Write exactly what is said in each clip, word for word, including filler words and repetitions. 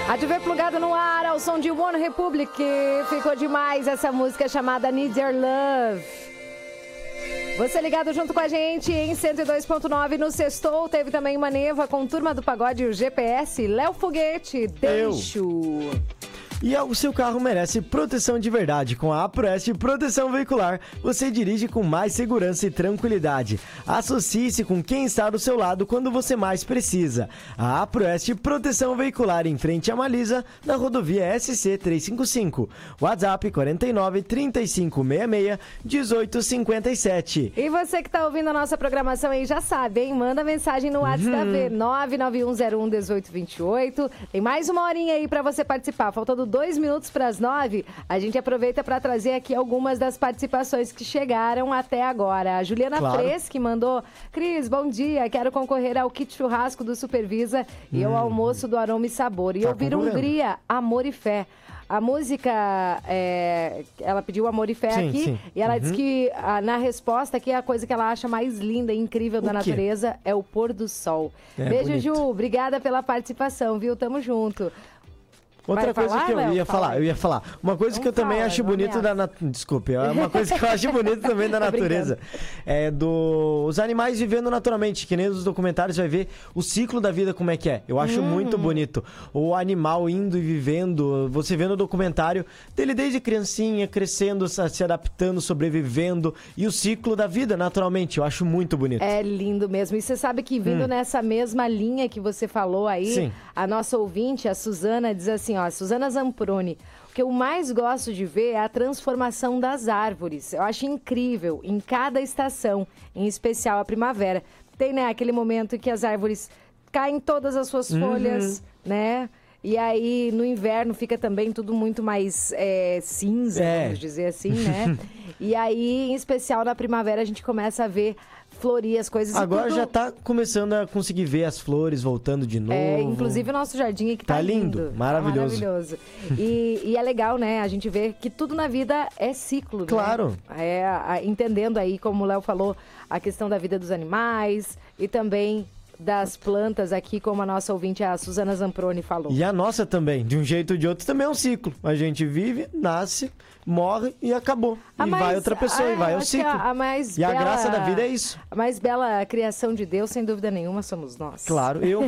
A T V plugado no ar, ao som de One Republic. Ficou demais essa música chamada Need Your Love. Você ligado junto com a gente em cento e dois ponto nove no Sextou. Teve também uma neva com Turma do Pagode e o G P S. Léo Foguete, deixo. E o seu carro merece proteção de verdade. Com a APROEST Proteção Veicular, você dirige com mais segurança e tranquilidade. Associe-se com quem está do seu lado quando você mais precisa. A APROEST Proteção Veicular, em frente a Malisa, na rodovia S C trezentos e cinquenta e cinco. WhatsApp quarenta e nove, trinta e cinco, sessenta e seis, dezoito cinquenta e sete. E você que está ouvindo a nossa programação aí já sabe, hein? Manda mensagem no WhatsApp uhum. da V, nove nove um zero um, dezoito vinte e oito. Tem mais uma horinha aí para você participar. Faltando dois minutos para as nove, a gente aproveita para trazer aqui algumas das participações que chegaram até agora. A Juliana claro. Fres, que mandou: Cris, bom dia, quero concorrer ao kit churrasco do Supervisa hum. e ao almoço do Aroma e Sabor. E tá ouvir Hungria, Amor e Fé. A música, é, ela pediu Amor e Fé sim, aqui, sim. e ela uhum. disse que a, na resposta aqui a coisa que ela acha mais linda e incrível o da quê? natureza é o pôr do sol. É, Beijo, bonito. Ju, obrigada pela participação, viu? Tamo junto. Outra Vai coisa falar, que eu Léo? ia falar, eu ia falar. Uma coisa não que eu também fala, acho bonito da natureza. Desculpe, é uma coisa que eu acho bonito também da natureza. É do os animais vivendo naturalmente, que nem nos documentários vai ver o ciclo da vida como é que é. Eu acho hum. muito bonito. O animal indo e vivendo, você vendo o documentário dele desde criancinha, crescendo, se adaptando, sobrevivendo, e o ciclo da vida naturalmente. Eu acho muito bonito. É lindo mesmo. E você sabe que vindo hum. nessa mesma linha que você falou aí, Sim. a nossa ouvinte, a Suzana, diz assim, ó, Suzana Zamproni, o que eu mais gosto de ver é a transformação das árvores. Eu acho incrível em cada estação, em especial a primavera. Tem, né, aquele momento que as árvores caem todas as suas uhum. folhas, né? E aí, no inverno, fica também tudo muito mais é, cinza, é. vamos dizer assim, né? E aí, em especial na primavera, a gente começa a ver florir as coisas. Agora tudo... já tá começando a conseguir ver as flores voltando de novo. É, inclusive o nosso jardim aqui tá, tá lindo. lindo. Maravilhoso. Tá maravilhoso. E, e é legal, né? A gente vê que tudo na vida é ciclo, claro. né? É, a, entendendo aí, como o Léo falou, a questão da vida dos animais e também das plantas aqui, como a nossa ouvinte, a Suzana Zamproni, falou. E a nossa também, de um jeito ou de outro, também é um ciclo. A gente vive, nasce, morre e acabou. A e mais, vai outra pessoa, a, e vai o ciclo. A, a mais e bela, a graça da vida é isso. A mais bela criação de Deus, sem dúvida nenhuma, somos nós. Claro, eu.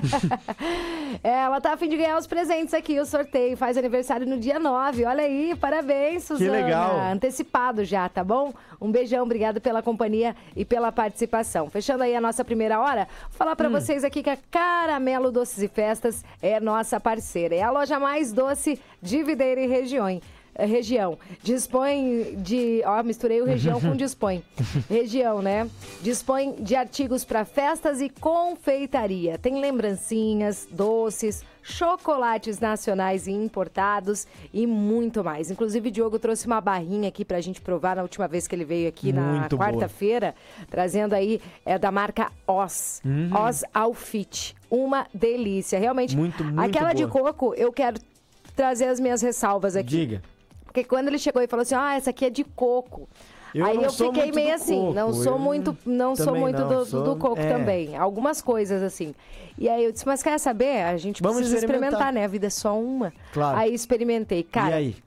é, ela tá a fim de ganhar os presentes aqui, o sorteio. Faz aniversário no dia nove. Olha aí, parabéns, Suzana. Que legal. Antecipado já, tá bom? Um beijão, obrigado pela companhia e pela participação. Fechando aí a nossa primeira hora, vou falar pra hum. vocês aqui que a Caramelo Doces e Festas é nossa parceira. É a loja mais doce de Videira e região. Região. Dispõe de... Ó, misturei o região com dispõe. Região, né? Dispõe de artigos para festas e confeitaria. Tem lembrancinhas, doces, chocolates nacionais e importados e muito mais. Inclusive, o Diogo trouxe uma barrinha aqui pra gente provar na última vez que ele veio aqui na quarta-feira, trazendo aí, é da marca Oz. Uhum. Oz Alfit. Uma delícia. Realmente, muito, muito aquela boa. de coco, eu quero trazer as minhas ressalvas aqui. Diga. Porque quando ele chegou e falou assim, ah, essa aqui é de coco. Eu Aí eu fiquei meio assim, coco. não sou eu muito, não sou muito não, do, sou... do coco é. também. Algumas coisas assim. E aí eu disse, mas quer saber? A gente Vamos precisa experimentar. experimentar, né? A vida é só uma. Claro. Aí experimentei. Cara, e aí?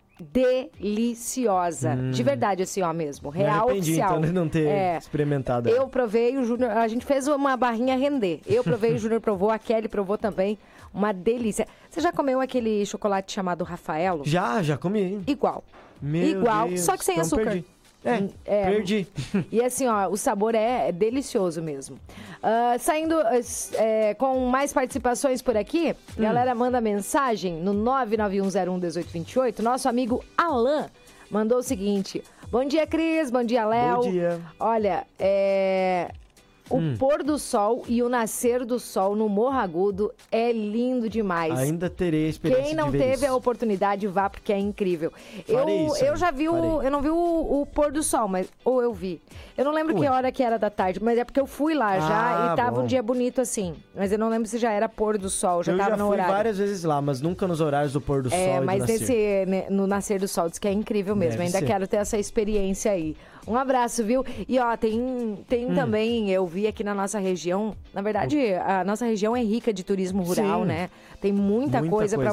Deliciosa. Hum. De verdade, assim, ó mesmo. Real Me arrependi, oficial. Então, de não ter é. experimentado. Eu provei, o Júnior, a gente fez uma barrinha render. Eu provei, o Júnior provou, a Kelly provou também. Uma delícia. Você já comeu aquele chocolate chamado Rafaelo? Já, já comi. Igual. Meu Igual, Deus, só que sem então açúcar. Perdi. É, é, perdi. E assim, ó, o sabor é, é delicioso mesmo. Uh, saindo é, com mais participações por aqui, hum. galera manda mensagem no nove nove um zero um, dezoito vinte e oito. Nosso amigo Alan mandou o seguinte: bom dia, Cris, bom dia, Léo. Bom dia. Olha, é... O hum. pôr do sol e o nascer do sol no Morro Agudo é lindo demais. Ainda terei a experiência Quem não de ver teve isso. a oportunidade, vá, porque é incrível. Farei eu, isso, eu já vi o... Eu não vi o, o pôr do sol, mas... Ou eu vi. Eu não lembro Ué. que hora que era da tarde, mas é porque eu fui lá ah, já e tava bom. um dia bonito assim. Mas eu não lembro se já era pôr do sol, já eu tava já no fui horário. várias vezes lá, mas nunca nos horários do pôr do é, sol e mas do nascer. nesse, né, no nascer do sol, diz que é incrível mesmo. Deve Ainda ser. quero ter essa experiência aí. Um abraço, viu? E ó, tem, tem hum. também, eu vi aqui na nossa região, na verdade, a nossa região é rica de turismo rural, Sim. né? Tem muita, muita coisa, coisa. para